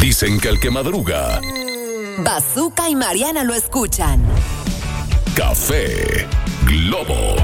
Dicen que el que madruga, Bazooka y Mariana lo escuchan. Café Globo.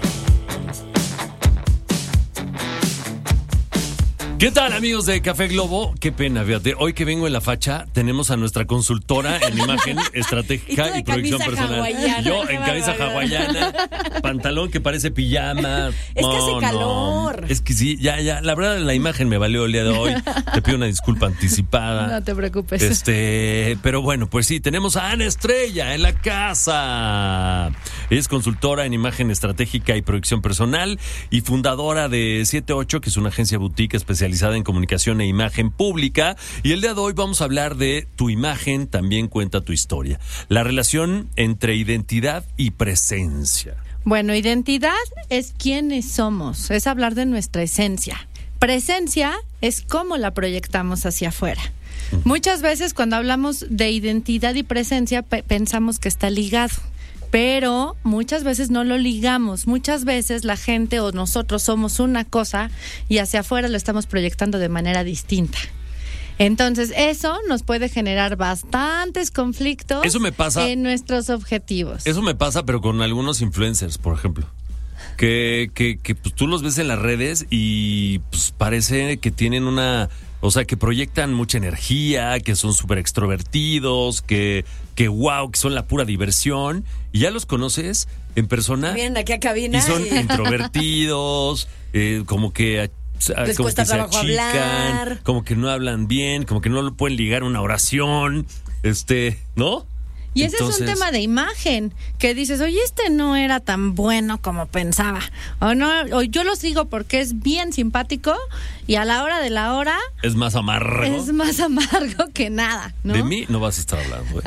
¿Qué tal, amigos de Café Globo? Qué pena, fíjate, hoy que vengo en la facha tenemos a nuestra consultora en imagen estratégica y producción personal. Hawaiana, yo en camisa hawaiana, pantalón que parece pijama. Es que hace calor. Es que sí, ya, la verdad la imagen me valió el día de hoy. Te pido una disculpa anticipada. No te preocupes. Pero bueno, pues sí, tenemos a Ana Estrella en la casa. Ella es consultora en imagen estratégica y producción personal y fundadora de 78, que es una agencia boutique especializada en comunicación e imagen pública. Y el día de hoy vamos a hablar de tu imagen también cuenta tu historia. La relación entre identidad y presencia. Bueno, identidad es quiénes somos, es hablar de nuestra esencia. Presencia es cómo la proyectamos hacia afuera. Muchas veces cuando hablamos de identidad y presencia pensamos que está ligado. Pero muchas veces no lo ligamos. Muchas veces la gente o nosotros somos una cosa y hacia afuera lo estamos proyectando de manera distinta. Entonces, eso nos puede generar bastantes conflictos. Eso me pasa, en nuestros objetivos. Eso me pasa, pero con algunos influencers, por ejemplo. Que pues, tú los ves en las redes y pues, parece que tienen una... O sea, que proyectan mucha energía, que son súper extrovertidos, que wow, que son la pura diversión. Y ya los conoces en persona. Vienen aquí a cabina. Y son introvertidos, como que... Les como cuesta que se trabajo achican, hablar. como que no hablan bien, como que no lo pueden ligar una oración, ¿no? Y ese es un tema de imagen, que dices, oye, no era tan bueno como pensaba. O yo lo sigo porque es bien simpático y a la hora de la hora... Es más amargo. Es más amargo que nada, ¿no? De mí no vas a estar hablando.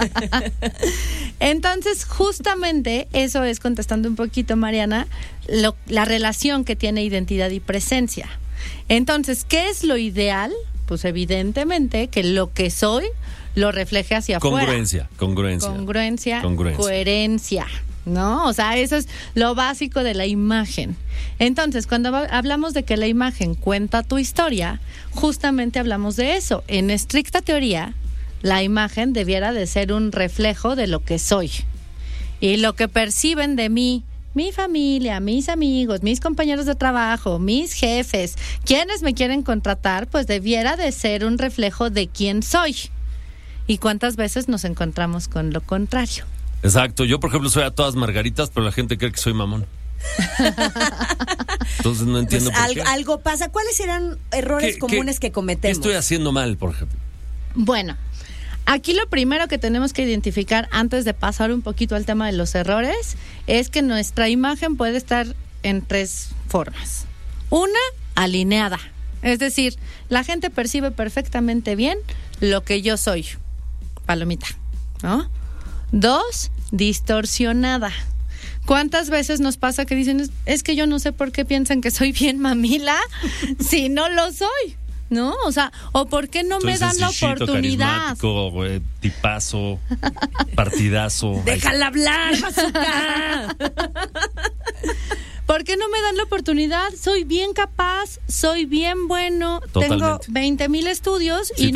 Entonces, justamente eso es, contestando un poquito, Mariana, la relación que tiene identidad y presencia. Entonces, ¿qué es lo ideal? Pues evidentemente que lo que soy lo refleje hacia afuera. Congruencia, coherencia, ¿no? O sea, eso es lo básico de la imagen. Entonces, cuando hablamos de que la imagen cuenta tu historia, justamente hablamos de eso. En estricta teoría, la imagen debiera de ser un reflejo de lo que soy. Y lo que perciben de mí, mi familia, mis amigos, mis compañeros de trabajo, mis jefes, quienes me quieren contratar, pues debiera de ser un reflejo de quién soy. ¿Y cuántas veces nos encontramos con lo contrario? Exacto. Yo, por ejemplo, soy a todas margaritas, pero la gente cree que soy mamón. Entonces no entiendo pues por qué. Algo pasa. ¿Cuáles serán errores comunes que cometemos? ¿Qué estoy haciendo mal, por ejemplo? Bueno, aquí lo primero que tenemos que identificar antes de pasar un poquito al tema de los errores es que nuestra imagen puede estar en tres formas. Una, alineada. Es decir, la gente percibe perfectamente bien lo que yo soy. Palomita, ¿no? 2, distorsionada. ¿Cuántas veces nos pasa que dicen, es que yo no sé por qué piensan que soy bien mamila si no lo soy, ¿no? O sea, o por qué no me dan la oportunidad. Carismático, tipazo, partidazo. Déjala hablar, Bazooka. ¿Por qué no me dan la oportunidad? Soy bien capaz, soy bien bueno, Totalmente. tengo 20,000 estudios Sí,